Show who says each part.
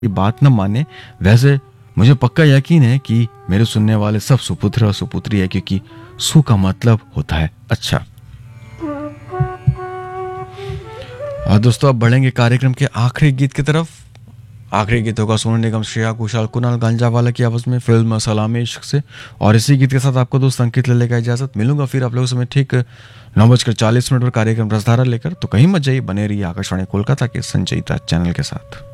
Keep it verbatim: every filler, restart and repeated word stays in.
Speaker 1: की बात न माने। वैसे मुझे पक्का यकीन है कि मेरे सुनने वाले सब सुपुत्र और सुपुत्री है, क्योंकि सु का मतलब होता है अच्छा। और दोस्तों अब बढ़ेंगे कार्यक्रम के आखिरी गीत की तरफ। आखिरी गीत होगा सोनू निगम, श्रेया घोषाल, कुणाल गांजावाला की आवाज में, फिल्म सलामी इश्क से। और इसी गीत के साथ आपको दोस्त अंकित ले लेगा इजाजत। मिलूंगा फिर आप लोगों से मैं ठीक नौ बजकर चालीस मिनट पर कार्यक्रम रसधारा लेकर। तो कहीं मत जाइए, बने रहिए आकाशवाणी कोलकाता के संचयिता चैनल के साथ।